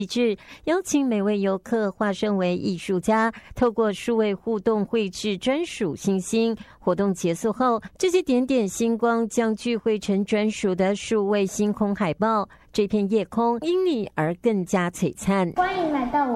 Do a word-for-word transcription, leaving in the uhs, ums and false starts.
机制，邀请每位游客化身为艺术家，透过数位互动绘制专属星星。活动结束后，这些点点星光将聚汇成专属的数位星空海报，这片夜空因你而更加璀璨。 欢迎来到我